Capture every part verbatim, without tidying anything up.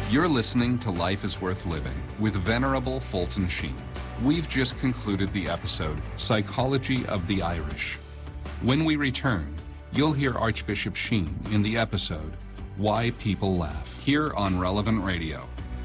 You're listening to Life is Worth Living with Venerable Fulton Sheen. We've just concluded the episode, Psychology of the Irish. When we return, you'll hear Archbishop Sheen in the episode, Why People Laugh, here on Relevant Radio.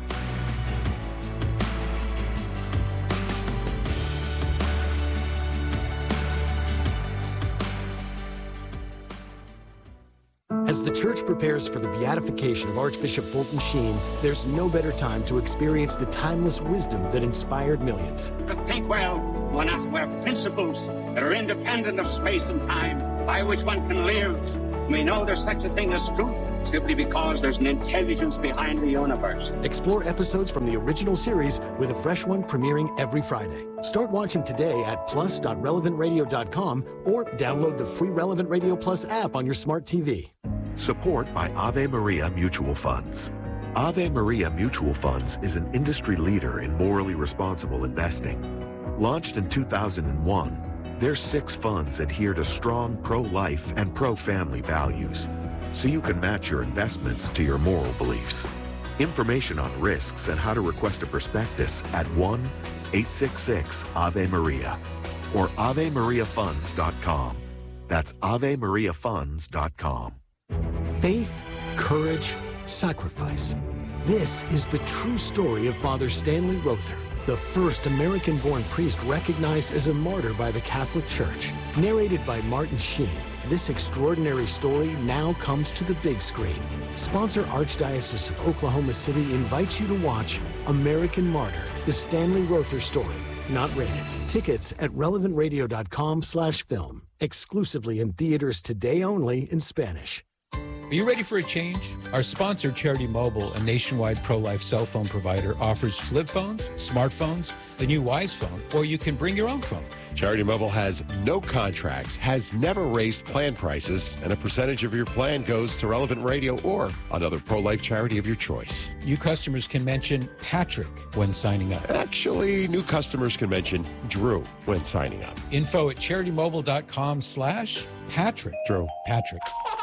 As the Church prepares for the beatification of Archbishop Fulton Sheen, there's no better time to experience the timeless wisdom that inspired millions. To think well, one has to have principles that are independent of space and time, by which one can live. We know there's such a thing as truth, simply because there's an intelligence behind the universe. Explore episodes from the original series with a fresh one premiering every Friday. Start watching today at plus dot relevant radio dot com or download the free Relevant Radio Plus app on your smart T V. Support by Ave Maria Mutual Funds. Ave Maria Mutual Funds is an industry leader in morally responsible investing. Launched in two thousand one, their six funds adhere to strong pro-life and pro-family values, so you can match your investments to your moral beliefs. Information on risks and how to request a prospectus at one eight six six Ave Maria or ave maria funds dot com. That's ave maria funds dot com. Faith, courage, sacrifice. This is the true story of Father Stanley Rother, the first American-born priest recognized as a martyr by the Catholic Church. Narrated by Martin Sheen, this extraordinary story now comes to the big screen. Sponsor Archdiocese of Oklahoma City invites you to watch American Martyr, the Stanley Rother story. Not rated. Tickets at relevant radio dot com slash film. Exclusively in theaters today only in Spanish. Are you ready for a change? Our sponsor, Charity Mobile, a nationwide pro-life cell phone provider, offers flip phones, smartphones, the new Wise phone, or you can bring your own phone. Charity Mobile has no contracts, has never raised plan prices, and a percentage of your plan goes to Relevant Radio or another pro-life charity of your choice. New customers can mention Patrick when signing up. Actually, new customers can mention Drew when signing up. Info at charity mobile dot com slash Patrick. Drew. Patrick.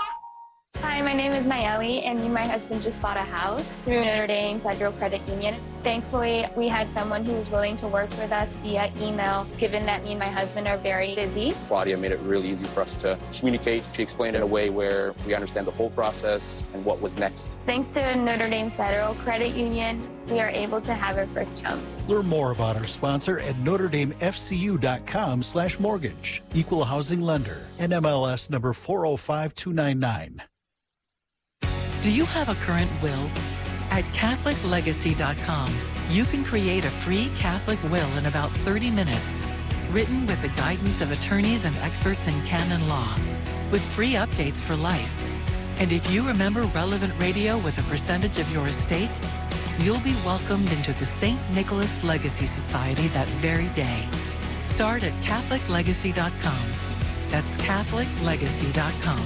Hi, my name is Nayeli, and me and my husband just bought a house through Notre Dame Federal Credit Union. Thankfully, we had someone who was willing to work with us via email, given that me and my husband are very busy. Claudia made it really easy for us to communicate. She explained it in a way where we understand the whole process and what was next. Thanks to Notre Dame Federal Credit Union, we are able to have our first home. Learn more about our sponsor at notre dame f c u dot com slash mortgage. Equal housing lender. N M L S number four oh five two nine nine. Do you have a current will? At catholic legacy dot com, you can create a free Catholic will in about thirty minutes, written with the guidance of attorneys and experts in canon law, with free updates for life. And if you remember Relevant Radio with a percentage of your estate, you'll be welcomed into the Saint Nicholas Legacy Society that very day. Start at catholic legacy dot com. That's catholic legacy dot com.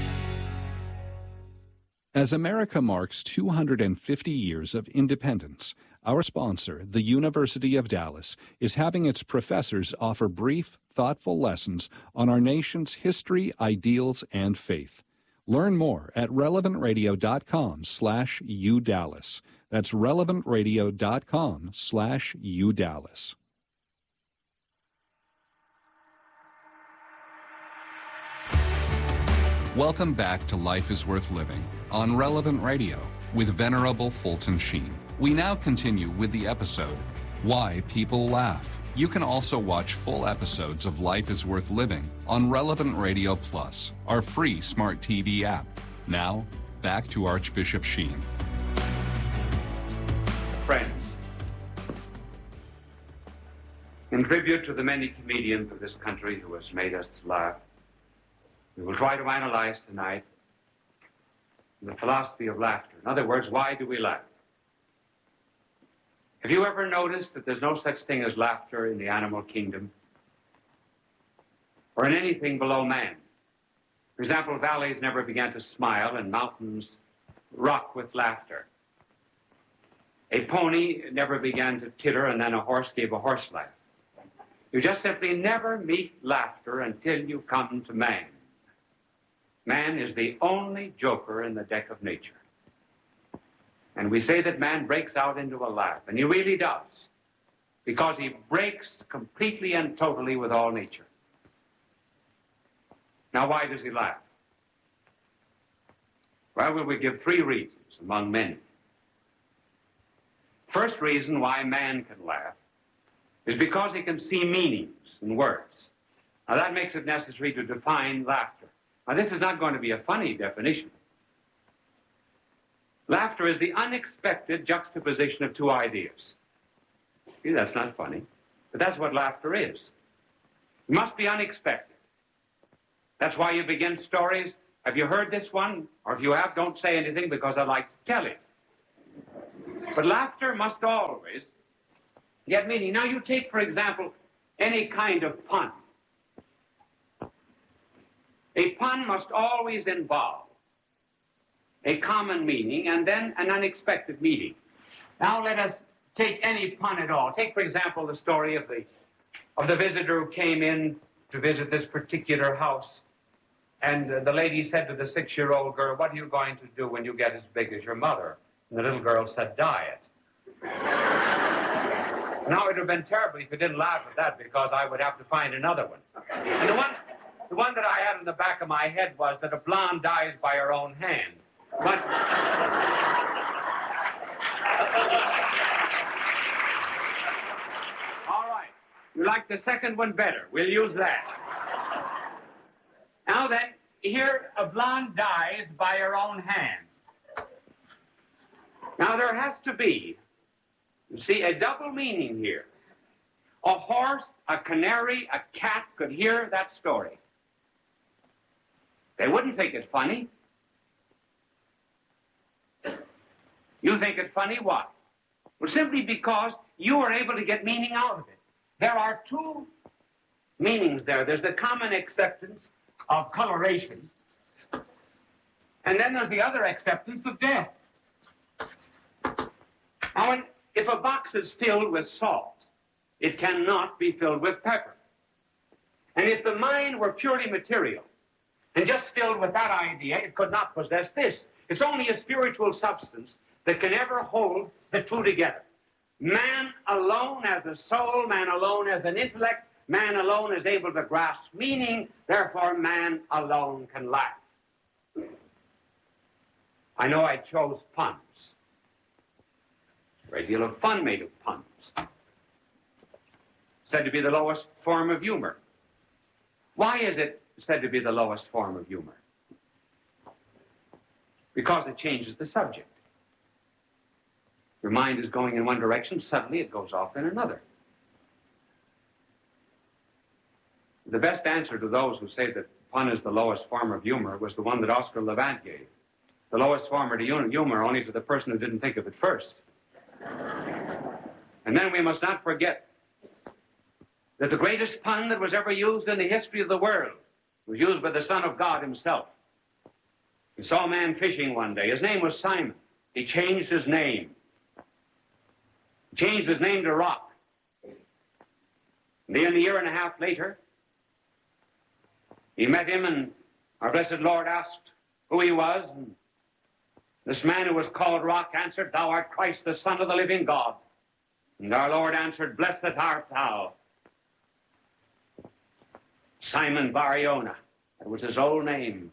As America marks two hundred fifty years of independence, our sponsor, the University of Dallas, is having its professors offer brief, thoughtful lessons on our nation's history, ideals, and faith. Learn more at relevant radio dot com slash U Dallas. That's relevant radio dot com slash U Dallas. Welcome back to Life is Worth Living on Relevant Radio with Venerable Fulton Sheen. We now continue with the episode, Why People Laugh. You can also watch full episodes of Life is Worth Living on Relevant Radio Plus, our free smart T V app. Now, back to Archbishop Sheen. Friends, in tribute to the many comedians of this country who has made us laugh, we will try to analyze tonight the philosophy of laughter. In other words, why do we laugh? Have you ever noticed that there's no such thing as laughter in the animal kingdom or in anything below man? For example, valleys never began to smile and mountains rock with laughter. A pony never began to titter and then a horse gave a horse laugh. You just simply never meet laughter until you come to man. Man is the only joker in the deck of nature. And we say that man breaks out into a laugh, and he really does, because he breaks completely and totally with all nature. Now, why does he laugh? Well, we will give three reasons among many. First reason why man can laugh is because he can see meanings in words. Now, that makes it necessary to define laughter. Now, this is not going to be a funny definition. Laughter is the unexpected juxtaposition of two ideas. See, that's not funny, but that's what laughter is. It must be unexpected. That's why you begin stories. Have you heard this one? Or if you have, don't say anything because I'd like to tell it. But laughter must always get meaning. Now, you take, for example, any kind of pun. A pun must always involve a common meaning and then an unexpected meaning. Now, let us take any pun at all. Take, for example, the story of the, of the visitor who came in to visit this particular house. And uh, the lady said to the six-year-old girl, "What are you going to do when you get as big as your mother?" And the little girl said, "Diet." Now, it would have been terrible if you didn't laugh at that, because I would have to find another one. And the one, the one that I had in the back of my head was that a blonde dies by her own hand. But... All right. You like the second one better. We'll use that. Now then, here a blonde dies by her own hand. Now there has to be, you see, a double meaning here. A horse, a canary, a cat could hear that story. They wouldn't think it funny. You think it funny what? Well, simply because you are able to get meaning out of it. There are two meanings there. There's the common acceptance of coloration, and then there's the other acceptance of death. Now, when, if a box is filled with salt, it cannot be filled with pepper. And if the mind were purely material and just filled with that idea, it could not possess this. It's only a spiritual substance that can ever hold the two together. Man alone as a soul, man alone as an intellect, man alone is able to grasp meaning, therefore man alone can laugh. I know I chose puns. A great deal of fun made of puns. Said to be the lowest form of humor. Why is it said to be the lowest form of humor? Because it changes the subject. Your mind is going in one direction, suddenly it goes off in another. The best answer to those who say that pun is the lowest form of humor was the one that Oscar Levant gave. The lowest form of humor only to the person who didn't think of it first. And then we must not forget that the greatest pun that was ever used in the history of the world was used by the Son of God himself. He saw a man fishing one day. His name was Simon. He changed his name. He changed his name to Rock. And then a year and a half later, he met him, and our blessed Lord asked who he was. And this man who was called Rock answered, "Thou art Christ, the Son of the living God." And our Lord answered, "Blessed art thou, Simon Bar-Jonah." That was his old name.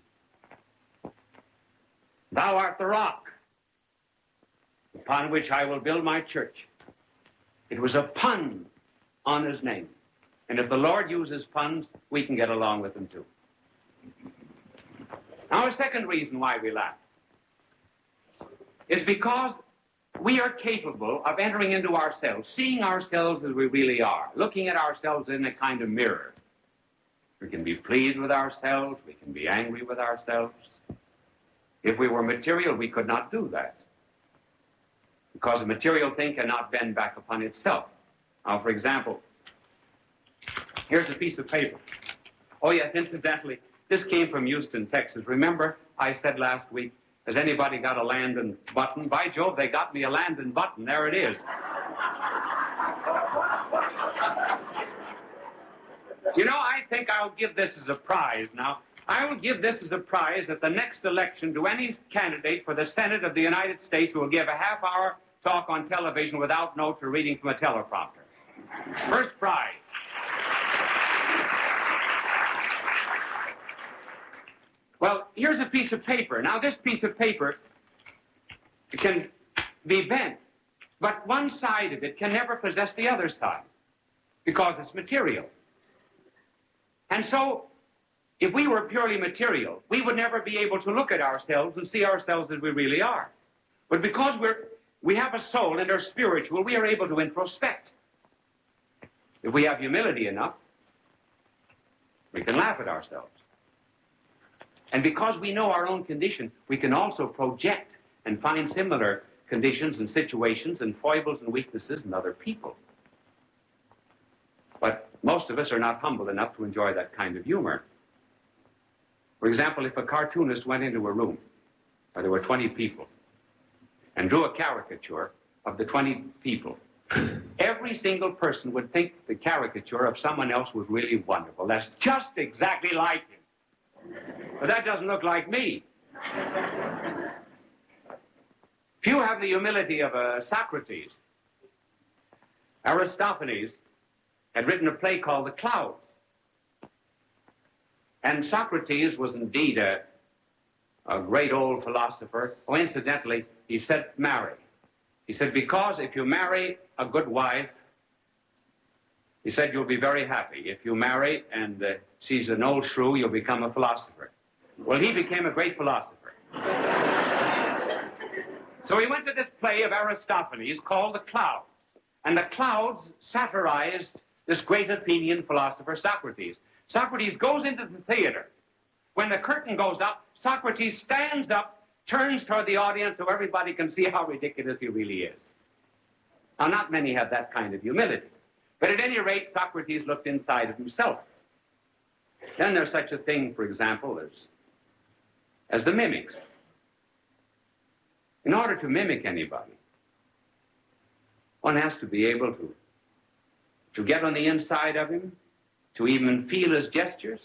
"Thou art the rock upon which I will build my church." It was a pun on his name. And if the Lord uses puns, we can get along with them too. Now, a second reason why we laugh is because we are capable of entering into ourselves, seeing ourselves as we really are, looking at ourselves in a kind of mirror. We can be pleased with ourselves. We can be angry with ourselves. If we were material, we could not do that, because a material thing cannot bend back upon itself. Now, for example, here's a piece of paper. Oh, yes, incidentally, this came from Houston, Texas. Remember, I said last week, has anybody got a Landon button? By Jove, they got me a Landon button. There it is. You know, I think I'll give this as a prize now. I will give this as a prize at the next election to any candidate for the Senate of the United States who will give a half-hour talk on television without notes or reading from a teleprompter. First prize. Well, here's a piece of paper. Now, this piece of paper can be bent, but one side of it can never possess the other side because it's material. And so, if we were purely material, we would never be able to look at ourselves and see ourselves as we really are. But because we're, we have a soul and are spiritual, we are able to introspect. If we have humility enough, we can laugh at ourselves. And because we know our own condition, we can also project and find similar conditions and situations and foibles and weaknesses in other people. But most of us are not humble enough to enjoy that kind of humor. For example, if a cartoonist went into a room where there were twenty people and drew a caricature of the twenty people, every single person would think the caricature of someone else was really wonderful. That's just exactly like him. But that doesn't look like me. Few have the humility of uh, Socrates. Aristophanes had written a play called The Clouds. And Socrates was indeed a, a great old philosopher. Oh, incidentally, he said marry. He said, because if you marry a good wife, he said, you'll be very happy. If you marry and uh, she's an old shrew, you'll become a philosopher. Well, he became a great philosopher. So he went to this play of Aristophanes called The Clouds. And The Clouds satirized this great Athenian philosopher, Socrates. Socrates goes into the theater. When the curtain goes up, Socrates stands up, turns toward the audience so everybody can see how ridiculous he really is. Now, not many have that kind of humility. But at any rate, Socrates looked inside of himself. Then there's such a thing, for example, as, as the mimics. In order to mimic anybody, one has to be able to, to get on the inside of him, to even feel his gestures,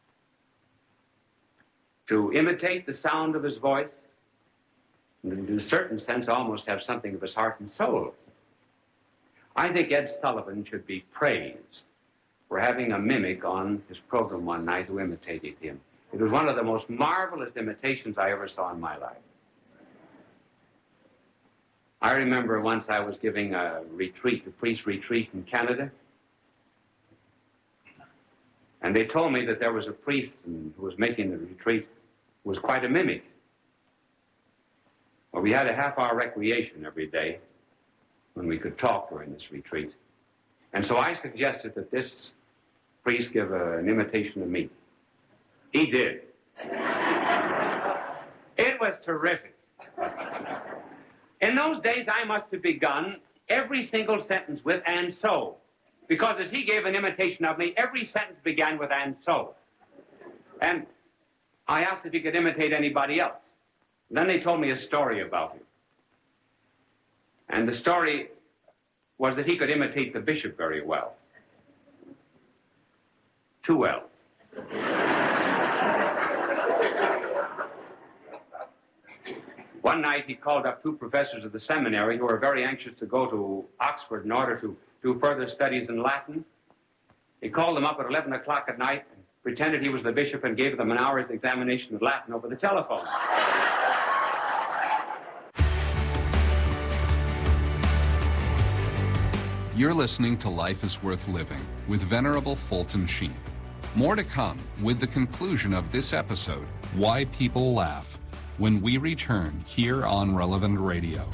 to imitate the sound of his voice, and in a certain sense almost have something of his heart and soul. I think Ed Sullivan should be praised for having a mimic on his program one night who imitated him. It was one of the most marvelous imitations I ever saw in my life. I remember once I was giving a retreat, a priest retreat in Canada, and they told me that there was a priest who was making the retreat who was quite a mimic. Well, we had a half-hour recreation every day when we could talk during this retreat. And so I suggested that this priest give a, an imitation of me. He did. It was terrific. In those days, I must have begun every single sentence with "and so," because as he gave an imitation of me, every sentence began with "and so." And I asked if he could imitate anybody else. And then they told me a story about him. And the story was that he could imitate the bishop very well. Too well. One night he called up two professors of the seminary who were very anxious to go to Oxford in order to do further studies in Latin. He called them up at eleven o'clock at night and pretended he was the bishop and gave them an hour's examination of Latin over the telephone. You're listening to Life is Worth Living with Venerable Fulton Sheen. More to come with the conclusion of this episode, Why People Laugh, when we return here on Relevant Radio.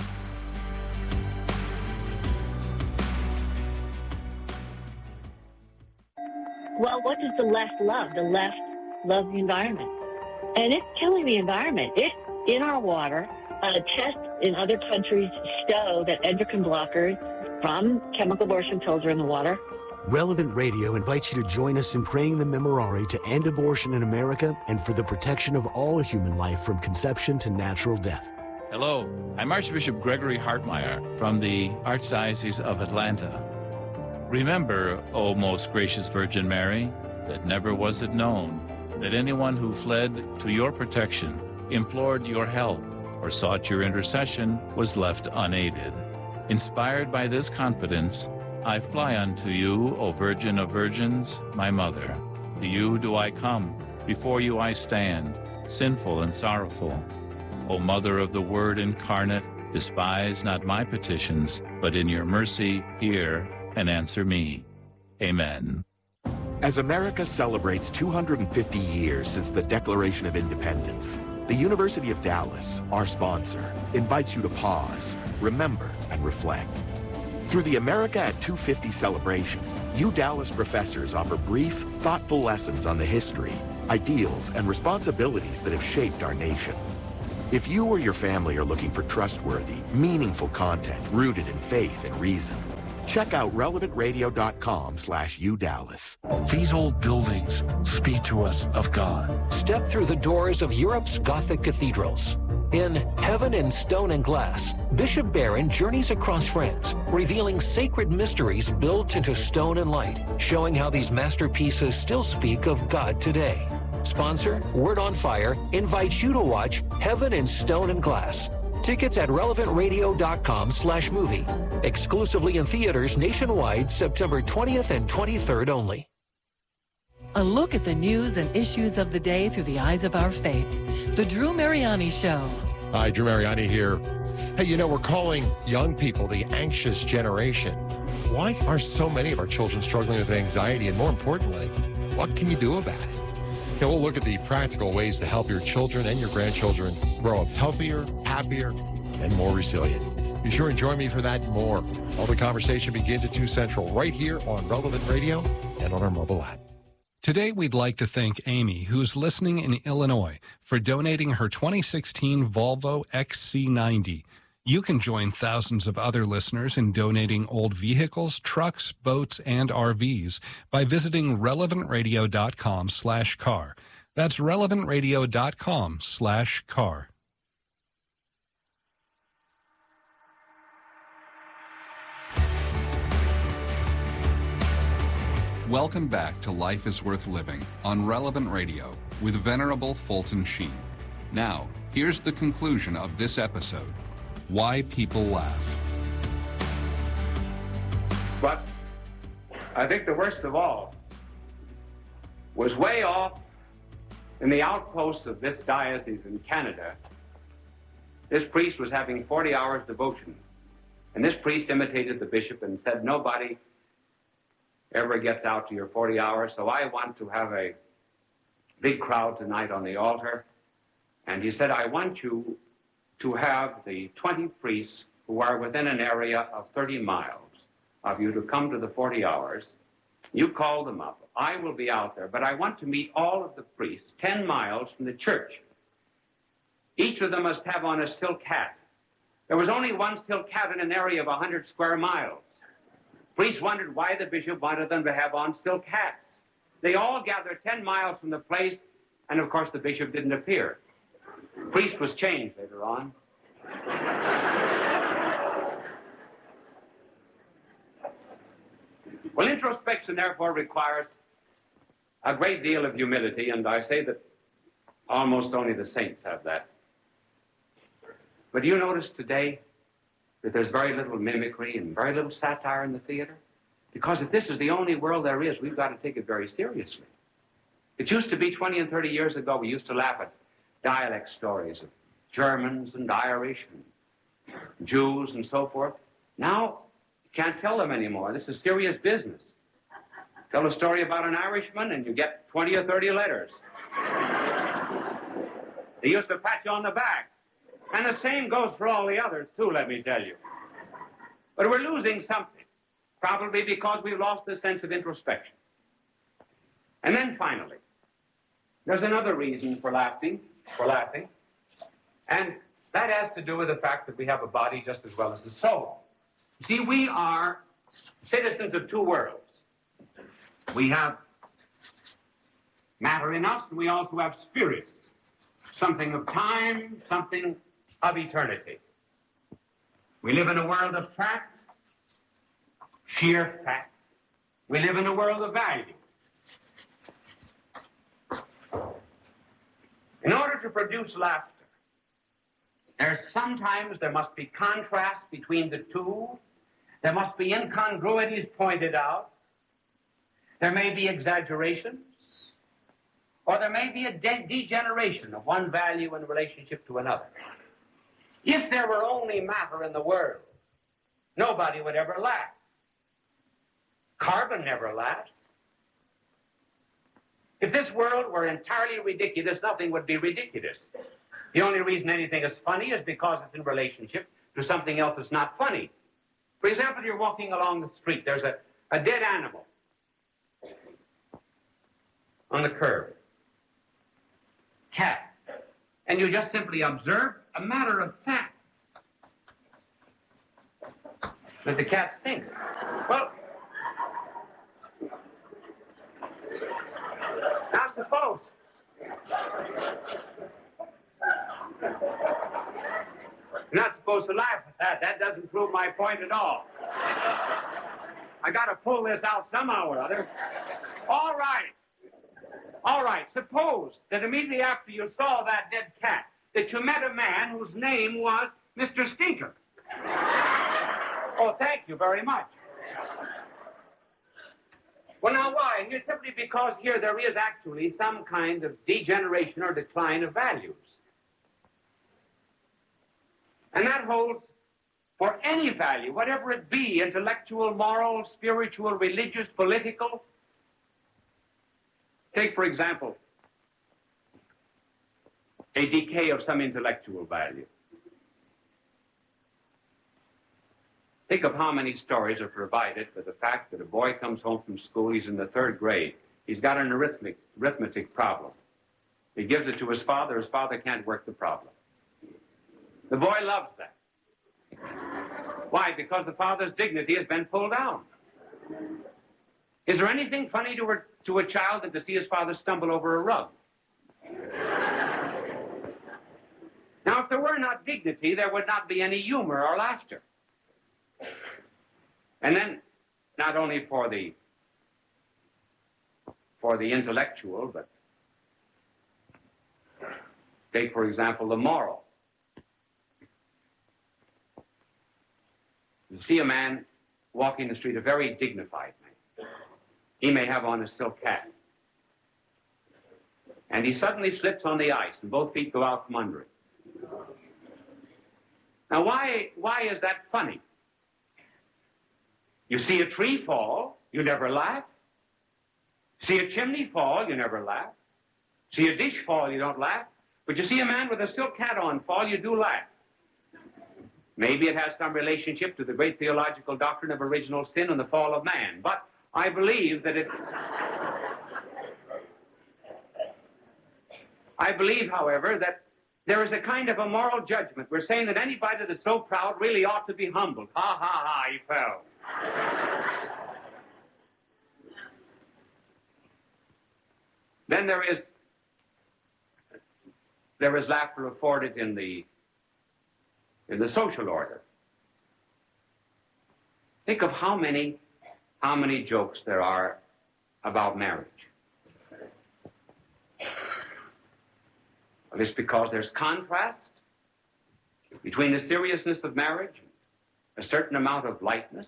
Well, what does the left love? The left loves the environment. And it's killing the environment. It's in our water. Uh, tests in other countries show that endocrine blockers from chemical abortion pills are in the water. Relevant Radio invites you to join us in praying the Memorare to end abortion in America and for the protection of all human life from conception to natural death. Hello, I'm Archbishop Gregory Hartmeyer from the Archdiocese of Atlanta. Remember, O most gracious Virgin Mary, that never was it known that anyone who fled to your protection, implored your help, or sought your intercession was left unaided. Inspired by this confidence, I fly unto you, O Virgin of Virgins, my Mother. To you do I come, before you I stand, sinful and sorrowful. O Mother of the Word incarnate, despise not my petitions, but in your mercy hear and answer me. Amen. As America celebrates two hundred fifty years since the Declaration of Independence, the University of Dallas, our sponsor, invites you to pause, remember, and reflect. Through the America at two fifty celebration, U Dallas professors offer brief, thoughtful lessons on the history, ideals, and responsibilities that have shaped our nation. If you or your family are looking for trustworthy, meaningful content rooted in faith and reason, check out relevant radio dot com slash U Dallas. These old buildings speak to us of God. Step through the doors of Europe's Gothic cathedrals. In Heaven in Stone and Glass, Bishop Barron journeys across France, revealing sacred mysteries built into stone and light, showing how these masterpieces still speak of God today. Sponsor, Word on Fire, invites you to watch Heaven in Stone and Glass. Tickets at relevant radio dot com slash movie. Exclusively in theaters nationwide, September twentieth and twenty-third only. A look at the news and issues of the day through the eyes of our faith. The Drew Mariani Show. Hi, Drew Mariani here. Hey, you know, we're calling young people the anxious generation. Why are so many of our children struggling with anxiety? And more importantly, what can you do about it? You know, we'll look at the practical ways to help your children and your grandchildren grow up healthier, happier, and more resilient. Be sure and join me for that and more. All the conversation begins at two Central, right here on Relevant Radio and on our mobile app. Today, we'd like to thank Amy, who's listening in Illinois, for donating her twenty sixteen Volvo X C ninety. You can join thousands of other listeners in donating old vehicles, trucks, boats, and R Vs by visiting relevant radio dot com slash car. That's relevant radio dot com slash car. Welcome back to Life is Worth Living on Relevant Radio with Venerable Fulton Sheen. Now, here's the conclusion of this episode: Why People Laugh. But I think the worst of all was way off in the outposts of this diocese in Canada. This priest was having forty hours devotion, and this priest imitated the bishop and said, nobody ever gets out to your forty hours, so I want to have a big crowd tonight on the altar. And he said, I want you to have the twenty priests who are within an area of thirty miles of you to come to the forty hours. You call them up. I will be out there, but I want to meet all of the priests ten miles from the church. Each of them must have on a silk hat. There was only one silk hat in an area of one hundred square miles. Priests wondered why the bishop wanted them to have on silk hats. They all gathered ten miles from the place, and of course the bishop didn't appear. The priest was changed later on. Well, introspection, therefore, requires a great deal of humility, and I say that almost only the saints have that. But do you notice today that there's very little mimicry and very little satire in the theater? Because if this is the only world there is, we've got to take it very seriously. It used to be twenty and thirty years ago, we used to laugh at dialect stories of Germans and Irish and Jews and so forth. Now, you can't tell them anymore. This is serious business. Tell a story about an Irishman and you get twenty or thirty letters. They used to pat you on the back. And the same goes for all the others, too, let me tell you. But we're losing something, probably because we've lost the sense of introspection. And then finally, there's another reason for laughing, for laughing, and that has to do with the fact that we have a body just as well as the soul. See, we are citizens of two worlds. We have matter in us, and we also have spirit, something of time, something of eternity. We live in a world of fact, sheer fact. We live in a world of value. In order to produce laughter, there's sometimes there must be contrast between the two. There must be incongruities pointed out. There may be exaggerations, or there may be a de- degeneration of one value in relationship to another. If there were only matter in the world, nobody would ever laugh. Carbon never laughs. If this world were entirely ridiculous, nothing would be ridiculous. The only reason anything is funny is because it's in relationship to something else that's not funny. For example, you're walking along the street. There's a, a dead animal on the curb. Cat. And you just simply observe a matter of fact that the cat stinks. Well, now suppose you're not supposed to laugh at that. That doesn't prove my point at all. I got to pull this out somehow or other. All right. All right. Suppose that immediately after you saw that dead cat, that you met a man whose name was Mister Stinker. Oh, thank you very much. Well, now, why? And it's simply because here there is actually some kind of degeneration or decline of values. And that holds for any value, whatever it be, intellectual, moral, spiritual, religious, political. Take, for example, a decay of some intellectual value. Think of how many stories are provided for the fact that a boy comes home from school, he's in the third grade, he's got an arithmetic, arithmetic problem. He gives it to his father, his father can't work the problem. The boy loves that. Why? Because the father's dignity has been pulled down. Is there anything funny to a, to a child than to see his father stumble over a rug? Now, if there were not dignity, there would not be any humor or laughter. And then, not only for the for the intellectual, but take, for example, the moral. You see a man walking the street, a very dignified man. He may have on a silk hat. And he suddenly slips on the ice, and both feet go out from under it. Now, why, why is that funny? You see a tree fall, you never laugh. See a chimney fall, you never laugh. See a dish fall, you don't laugh. But you see a man with a silk hat on fall, you do laugh. Maybe it has some relationship to the great theological doctrine of original sin and the fall of man. But I believe that it... I believe, however, that there is a kind of a moral judgment. We're saying that anybody that's so proud really ought to be humbled. Ha, ha, ha, he fell. Then there is there is laughter afforded in the in the social order. Think of how many how many jokes there are about marriage. Well, it's because there's contrast between the seriousness of marriage, a certain amount of lightness.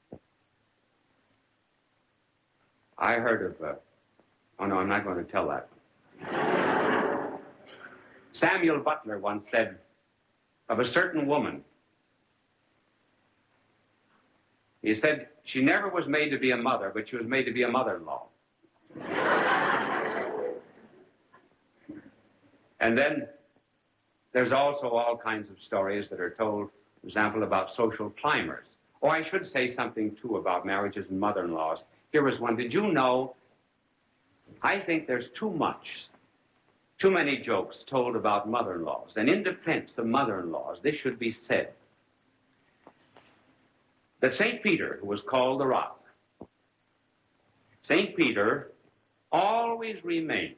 I heard of, uh, oh no, I'm not going to tell that one. Samuel Butler once said of a certain woman, he said, she never was made to be a mother, but she was made to be a mother-in-law. And then there's also all kinds of stories that are told, for example, about social climbers. Or I should say something, too, about marriages and mother-in-laws. Here is one. Did you know, I think there's too much, too many jokes told about mother-in-laws. And in defense of mother-in-laws, this should be said, that Saint Peter, who was called the Rock, Saint Peter always remained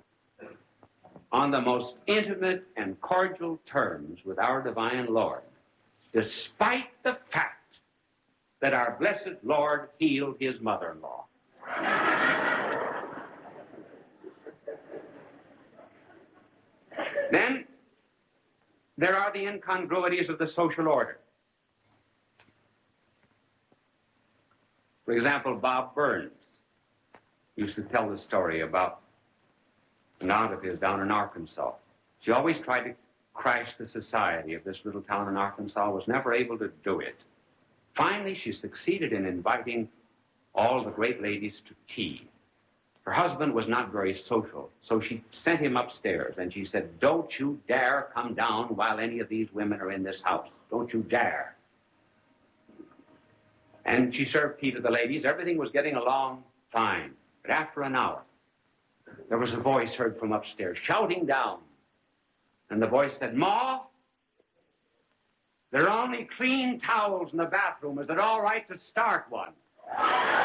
on the most intimate and cordial terms with our divine Lord, despite the fact that our blessed Lord healed his mother-in-law. Then there are the incongruities of the social order. For example, Bob Burns used to tell the story about an aunt of his down in Arkansas. She always tried to crash the society of this little town in Arkansas, was never able to do it. Finally, she succeeded in inviting all the great ladies to tea. Her husband was not very social, so she sent him upstairs, and she said, "Don't you dare come down while any of these women are in this house. Don't you dare." And she served tea to the ladies. Everything was getting along fine. But after an hour, there was a voice heard from upstairs, shouting down. And the voice said, "Ma, there are only clean towels in the bathroom. Is it all right to start one?"